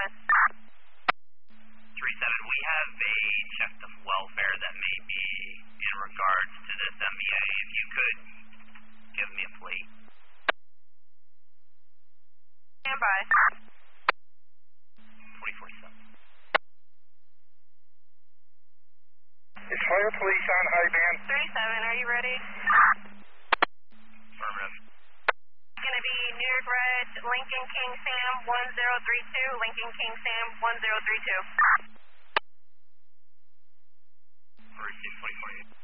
7. 3-7, we have a check of welfare that may be in regards to this MBA. If you could give me a plate. Stand by. 24-7. Is fire police on high band? 3-7, are you ready? Affirmative. It's going to be New York Red, Lincoln King Sam 1032, Lincoln King Sam 1032. Receive 2048.